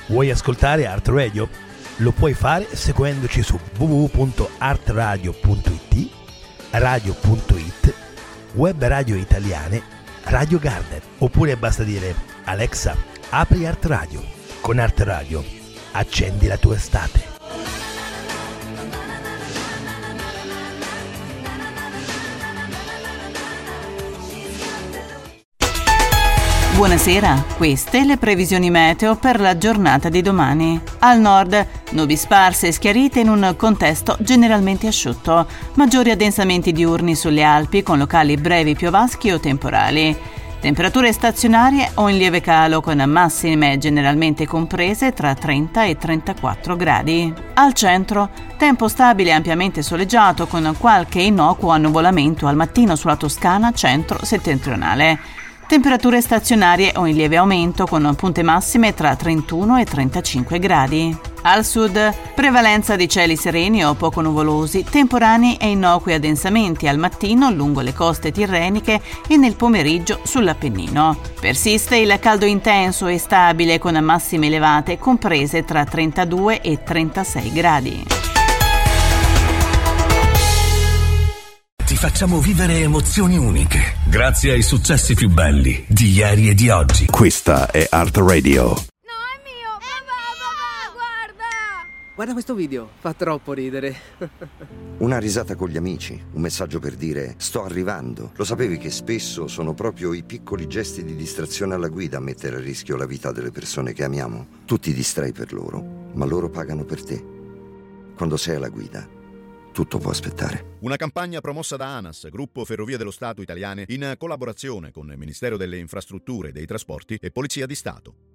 Vuoi ascoltare Art Radio? Lo puoi fare seguendoci su www.artradio.it, radio.it, web radio italiane, Radio Garden, oppure basta dire Alexa, apri Art Radio. Con Art Radio accendi la tua estate. Buonasera, queste le previsioni meteo per la giornata di domani. Al nord, nubi sparse e schiarite in un contesto generalmente asciutto, maggiori addensamenti diurni sulle Alpi con locali brevi piovaschi o temporali. Temperature stazionarie o in lieve calo con massime generalmente comprese tra 30 e 34 gradi. Al centro, tempo stabile e ampiamente soleggiato con qualche innocuo annuvolamento al mattino sulla Toscana centro-settentrionale. Temperature stazionarie o in lieve aumento con punte massime tra 31 e 35 gradi. Al sud, prevalenza di cieli sereni o poco nuvolosi, temporanei e innocui addensamenti al mattino lungo le coste tirreniche e nel pomeriggio sull'Appennino. Persiste il caldo intenso e stabile con massime elevate comprese tra 32 e 36 gradi. Ti facciamo vivere emozioni uniche, grazie ai successi più belli di ieri e di oggi. Questa è Art Radio. No, è mio! Papà, guarda! Guarda questo video, fa troppo ridere. Una risata con gli amici, un messaggio per dire sto arrivando. Lo sapevi che spesso sono proprio i piccoli gesti di distrazione alla guida a mettere a rischio la vita delle persone che amiamo? Tu ti distrai per loro, ma loro pagano per te. Quando sei alla guida, tutto può aspettare. Una campagna promossa da ANAS, Gruppo Ferrovie dello Stato Italiane, in collaborazione con il Ministero delle Infrastrutture e dei Trasporti e Polizia di Stato.